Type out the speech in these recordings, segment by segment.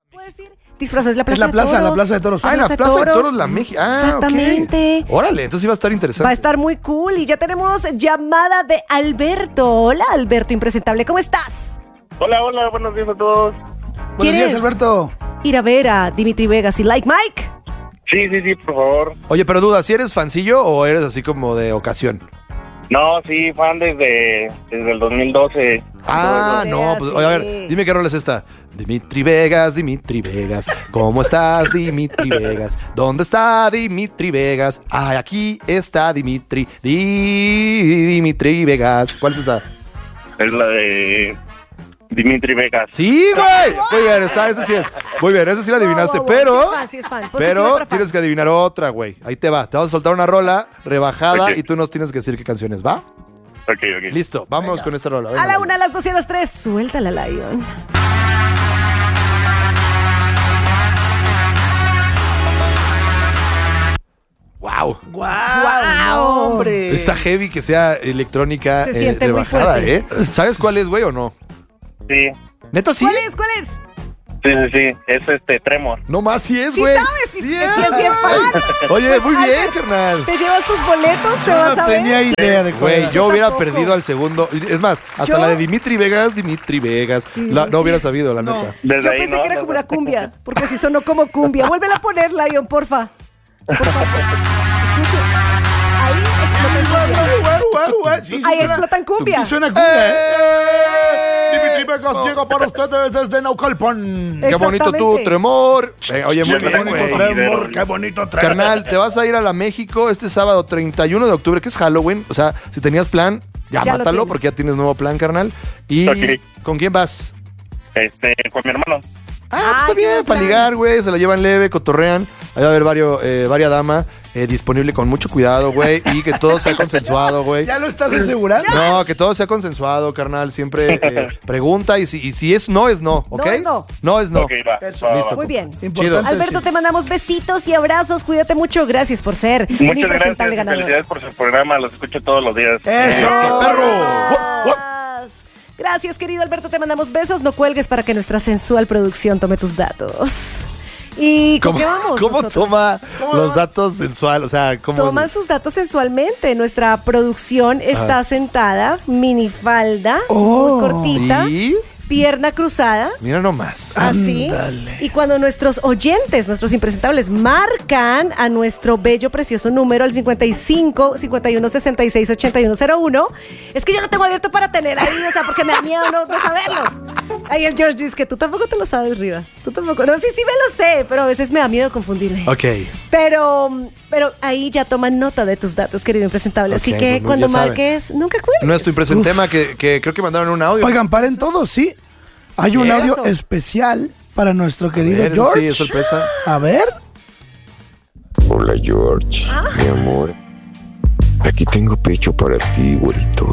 ¿Puedes ir? Disfrazas la plaza. Es la plaza, de toros. la plaza de toros. Ah, en la Plaza de Toros, la México. Ah, exactamente. ok. Órale, entonces iba a estar interesante. Va a estar muy cool. Y ya tenemos llamada de Alberto. Hola, Alberto Impresentable. ¿Cómo estás? Hola, buenos días a todos. Buenos días, ¿Quieres Alberto. ir a ver a Dimitri Vegas y Like Mike? Sí, por favor. Oye, pero duda, ¿si eres fancillo o eres así como de ocasión? No, sí, fan desde el 2012. Ah, no, pues oye, a ver, dime qué rol es esta. Dimitri Vegas, ¿cómo estás, Dimitri Vegas? ¿Dónde está Dimitri Vegas? Ah, aquí está Dimitri Vegas. ¿Cuál es esa? Es la de Dimitri Vegas. Sí, güey. Muy bien, esa sí es. Muy bien, esa sí la adivinaste, Wow, pero... sí es fan. Pues Pero sí, otra fan. tienes que adivinar otra, güey. Ahí te va. Te vamos a soltar una rola rebajada Ok. y tú nos tienes que decir qué canciones, ¿va? Ok. Listo, vámonos con esta rola. A Venga, la 1, a las 2 y a las 3. Suéltala, Lion. Wow. ¡Guau! ¡Hombre! Está heavy que sea electrónica Se siente muy rebajada, fuerte. ¿Sabes cuál es, güey, o no? Sí, ¿Neta sí? ¿Cuál es? sí. Es Tremor. No más, sí es, Sí güey. sabes, sí es bien fan. Oye, muy bien, Albert, carnal. ¿Te llevas tus boletos? ¿Te Yo vas no a ver? tenía idea de cuál Güey, era. yo hubiera tampoco. perdido al segundo. Es más, hasta Yo- la de Dimitri Vegas. No hubiera sabido, la neta. Desde Yo ahí, pensé ¿no? que era como una cumbia, porque si sonó como cumbia. Vuélvela a poner, Lion, porfa. Escuche. Sí, Ahí suena- explotan cumbia. Sí suena cumbia, Dimitri Vegas llega para ustedes desde Naucalpan. Qué bonito tu Exactamente. tremor. Oye, muy Qué bien, bonito güey. Tremor, qué bonito tremor. Carnal, te vas a ir a la México este sábado 31 de octubre, que es Halloween. O sea, si tenías plan, ya Ya lo mátalo tienes. porque ya tienes nuevo plan, carnal. ¿Y Ok. con quién vas? Con mi hermano. Ah, Ay, está bien, qué para plan. ligar, güey. Se la llevan leve, cotorrean. Ahí va a haber varias damas disponible con mucho cuidado, güey. Y que todo sea consensuado, güey. ¿Ya lo estás asegurando? No, que todo sea consensuado, carnal. Siempre pregunta y si es no, es no, ¿ok? No es no. No es no. Ok, va. Eso. va, Listo. va. Muy bien. Importante Alberto, decir. te mandamos besitos y abrazos. Cuídate mucho. Gracias por ser un Muchas gracias. impresentable ganador. Felicidades por su programa. Los escucho todos los días. ¡Eso, perro! Gracias, querido Alberto. Te mandamos besos. No cuelgues para que nuestra sensual producción tome tus datos. ¿Y con qué vamos? ¿Cómo nosotros? toma los datos sensuales? O sea, ¿cómo Toman sus datos sensualmente. Nuestra producción está sentada, minifalda, muy cortita, ¿Y? pierna cruzada. Mira nomás. Así. Ándale. Y cuando nuestros oyentes, nuestros impresentables, marcan a nuestro bello, precioso número al 55 51 66 81 01, es que yo lo tengo abierto para tener ahí, o sea, porque me da miedo no saberlos. Ahí el George dice que tú tampoco te lo sabes, Riva. Tú tampoco. No, sí me lo sé, pero a veces me da miedo confundirme. Ok. Pero ahí ya toman nota de tus datos, querido impresentable. Así Ok, que pues, cuando ya saben. marques, nunca cuelgues. Nuestro impresentema que creo que mandaron un audio. Oigan, paren todos, sí. Hay un Eso. audio especial para nuestro querido ver, George. sí, es sorpresa. A ver. Hola George, mi amor. Aquí tengo pecho para ti, güerito.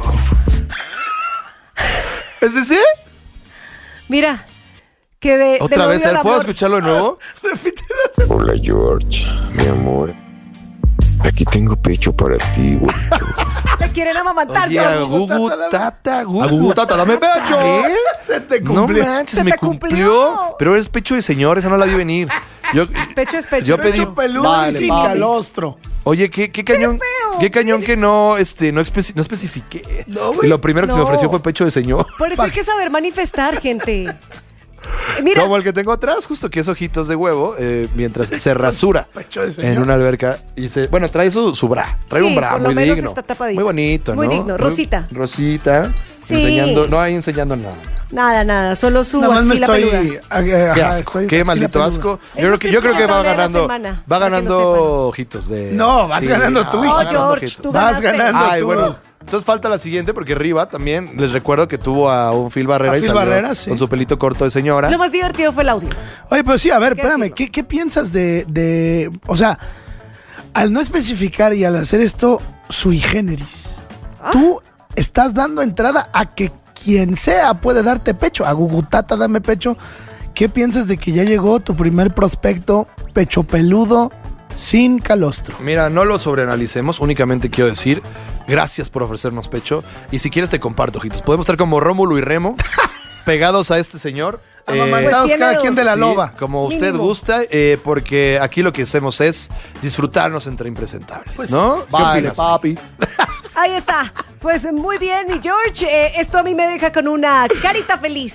¿Es ese? Mira, que de Otra del vez, odio al ¿puedo amor. escucharlo de nuevo? Hola George, mi amor. Aquí tengo pecho para ti, güerito. Te quieren amamantar, Oye, George. Gugu Tata, dame pecho. ¿Qué? Se te No cumplió. manches, Se me te cumplió. cumplió. Pero es pecho de señor, esa no la vi venir. Pecho es pecho. Yo pedí- Pecho peludo Vale, y sin papi. calostro. Oye, qué cañón. Qué cañón que no especifiqué. No, güey. Y lo primero que se me No. ofreció fue pecho de señor. Por eso hay que saber manifestar, gente. Mira, Como el que tengo atrás, justo que es ojitos de huevo, mientras se rasura Pecho de señor. en una alberca. Y bueno, trae su bra. Trae Sí, un bra por lo muy menos digno. está tapadito. Muy bonito, ¿no? Muy digno. Rosita. Rosita. Sí. Enseñando, no hay enseñando nada. nada, solo su Nada más me axila estoy. peluda. Qué Ajá, asco, estoy qué axila maldito peluda. asco. Es Yo lo creo que va importante de la ganando. semana, Va para que lo ganando ojitos de. No, vas ganando tú, va hijo. ganando George, ojitos. tú Vas ganaste. ganando Ay, tú. bueno. Entonces falta la siguiente porque Riva también, les recuerdo que tuvo a un Phil Barrera A y Phil salió Barrera, sí. con su pelito corto de señora. Lo más divertido fue el audio. Oye, pero sí, a ver, ¿Qué espérame, decirlo? ¿qué piensas de. O sea, al no especificar y al hacer esto sui generis, tú estás dando entrada a que quien sea puede darte pecho. A Gugutata, dame pecho. ¿Qué piensas de que ya llegó tu primer prospecto pecho peludo sin calostro? Mira, no lo sobreanalicemos, únicamente quiero decir gracias por ofrecernos pecho. Y si quieres te comparto, ojitos. Podemos estar como Rómulo y Remo, pegados a este señor Amamantados Pues tiene cada quien de la Sí, loba. como usted Mínimo. gusta, porque aquí lo que hacemos es disfrutarnos entre impresentables, Pues, ¿no? ¿Qué Vale, opinas? papi. Ahí está. Pues muy bien, mi George. Esto a mí me deja con una carita feliz.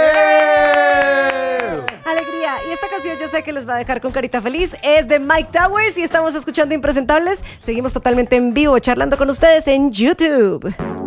Alegría. Y esta canción yo sé que les va a dejar con carita feliz. Es de Mike Towers y estamos escuchando Impresentables. Seguimos totalmente en vivo charlando con ustedes en YouTube.